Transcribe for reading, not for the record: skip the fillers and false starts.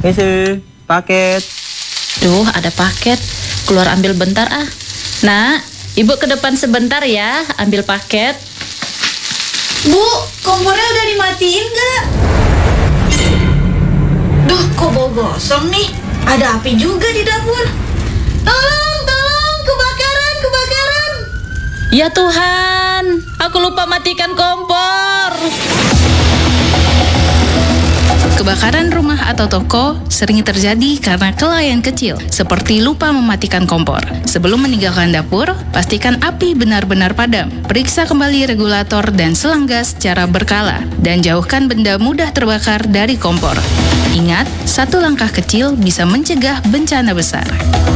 Hese, paket. Duh, ada paket. Keluar ambil bentar ah. Nak, ibu ke depan sebentar ya, ambil paket. Bu, kompornya udah dimatiin nggak? Duh, kok bau gosong nih? Ada api juga di dapur. Tolong, kebakaran. Ya Tuhan, aku lupa matikan kompor. Kebakaran rumah atau toko sering terjadi karena kelalaian kecil, seperti lupa mematikan kompor. Sebelum meninggalkan dapur, pastikan api benar-benar padam. Periksa kembali regulator dan selang gas secara berkala, dan jauhkan benda mudah terbakar dari kompor. Ingat, satu langkah kecil bisa mencegah bencana besar.